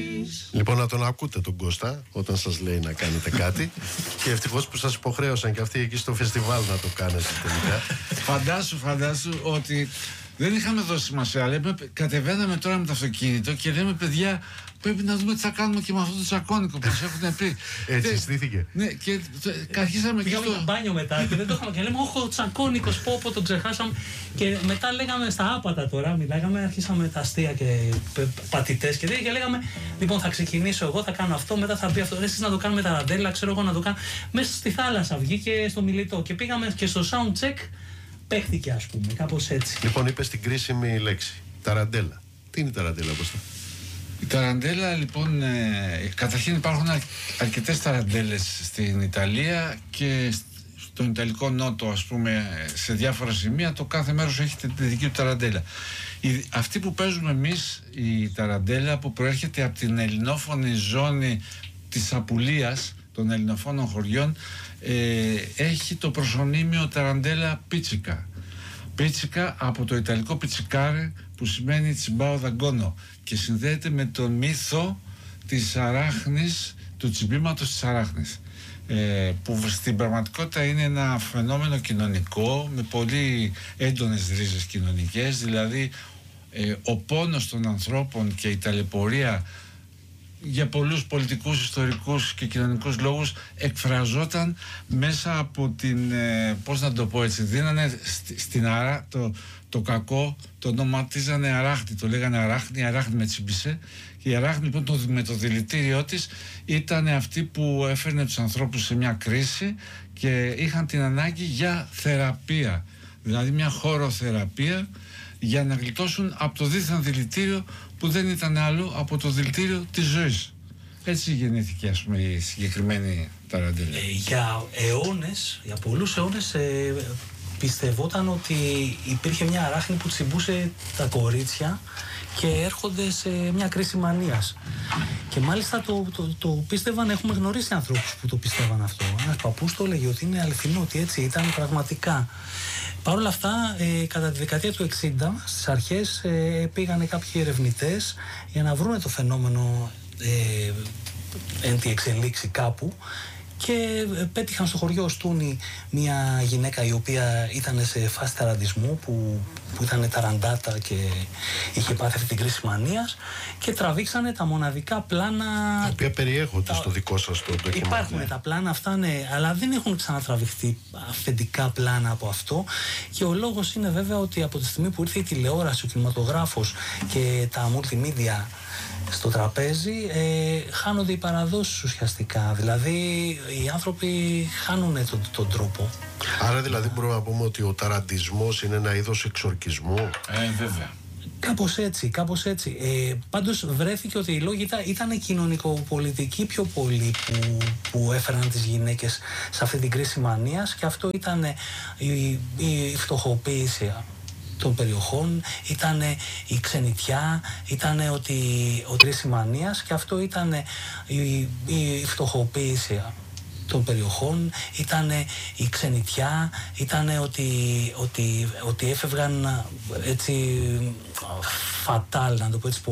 Λοιπόν, να τον ακούτε τον Κώστα όταν σας λέει να κάνετε κάτι. Και ευτυχώς που σας υποχρέωσαν και αυτοί εκεί στο φεστιβάλ να το κάνετε τελικά. Φαντάσου ότι δεν είχαμε δώσει σημασία. Λέμε, κατεβαίναμε τώρα με το αυτοκίνητο και λέμε, παιδιά, πρέπει να δούμε τι θα κάνουμε και με αυτό το τσακώνικο που μας έχουν πει. Έτσι στήθηκε. Ναι, και αρχίσαμε και πήγαμε στο μπάνιο μετά και δεν το είχαμε. Και λέμε, όχι, ο τσακώνικος, πω, τον ξεχάσαμε. Και μετά λέγαμε στα άπατα τώρα, μιλάγαμε, αρχίσαμε τα αστεία και πατητές και τέτοια. Και λέγαμε, λοιπόν, θα ξεκινήσω εγώ, θα κάνω αυτό, μετά θα πει αυτό. Εσείς να το κάνουμε ταραντέλα, ξέρω εγώ να το κάνω. Μέσα στη θάλασσα βγήκε στο Μιλιτό και πήγαμε και στο sound check. Παίχτηκε, ας πούμε, κάπως έτσι. Λοιπόν, είπες την κρίσιμη λέξη. Ταραντέλα. Τι είναι η ταραντέλα, Κώστα? Η ταραντέλα, λοιπόν, καταρχήν υπάρχουν αρκετές ταραντέλες στην Ιταλία και στον Ιταλικό Νότο, ας πούμε, σε διάφορα σημεία, το κάθε μέρος έχει τη δική του ταραντέλα. Αυτή που παίζουμε εμείς, η ταραντέλα, που προέρχεται από την ελληνόφωνη ζώνη της Απουλίας, των ελληνοφώνων χωριών, έχει το προσωνύμιο ταραντέλα πίτσικα. Πίτσικα από το ιταλικό πιτσικάρε, που σημαίνει τσιμπάο δαγκόνο, και συνδέεται με τον μύθο της αράχνης, του τσιμπήματος της αράχνης, που στην πραγματικότητα είναι ένα φαινόμενο κοινωνικό με πολύ έντονες ρίζες κοινωνικές. Δηλαδή ο πόνος των ανθρώπων και η ταλαιπωρία για πολλούς πολιτικούς, ιστορικούς και κοινωνικούς λόγους εκφραζόταν μέσα από την, πώς να το πω έτσι, δίνανε στην άρα το κακό, το ονοματίζανε αράχνη, το λέγανε αράχνη, η αράχνη με τσιμπήσε, και η αράχνη λοιπόν με το δηλητήριό της ήταν αυτή που έφερνε τους ανθρώπους σε μια κρίση και είχαν την ανάγκη για θεραπεία, δηλαδή μια χωροθεραπεία για να γλιτώσουν από το δίθεν δηλητήριο που δεν ήταν άλλο από το δηλητήριο της ζωής. Έτσι γεννήθηκε, ας πούμε, η συγκεκριμένη ταραντέλα. Για αιώνες, για πολλούς αιώνες πιστευόταν ότι υπήρχε μια αράχνη που τσιμπούσε τα κορίτσια και έρχονται σε μια κρίση μανίας. Και μάλιστα το πίστευαν, έχουμε γνωρίσει ανθρώπους που το πίστευαν αυτό. Ένας παππούς το έλεγε ότι είναι αληθινό, ότι έτσι ήταν πραγματικά. Παρ' όλα αυτά, κατά τη δεκαετία του 60, στις αρχές πήγανε κάποιοι ερευνητές για να βρουν το φαινόμενο εν τη εξελίξη κάπου, και πέτυχαν στο χωριό Οστούνη μια γυναίκα η οποία ήταν σε φάση ταραντισμού, που ήταν ταραντάτα και είχε πάθει αυτή την κρίση μανίας, και τραβήξανε τα μοναδικά πλάνα τα οποία περιέχονται στο δικό σας το ντοκιμαντέρ. Υπάρχουν τα πλάνα αυτά, ναι, αλλά δεν έχουν ξανατραβηχθεί αυθεντικά πλάνα από αυτό, και ο λόγος είναι βέβαια ότι από τη στιγμή που ήρθε η τηλεόραση, ο κινηματογράφος και τα multimedia στο τραπέζι, χάνονται οι παραδόσεις ουσιαστικά. Δηλαδή οι άνθρωποι χάνουν τον τρόπο. Άρα δηλαδή μπορούμε να πούμε ότι ο ταραντισμός είναι ένα είδος εξορκισμού. Βέβαια. Κάπως έτσι. Πάντως βρέθηκε ότι οι λόγοι ήταν κοινωνικοπολιτικοί πιο πολύ που έφεραν τις γυναίκες σε αυτή την κρίση μανίας, και αυτό ήταν η φτωχοποίηση των περιοχών, ήταν η ξενιτιά, ήταν η κρίση μανίας, και αυτό ήταν η φτωχοποίηση των περιοχών, ήταν η ξενιτιά, ήταν ότι έφευγαν έτσι φατάλ, να το πω έτσι,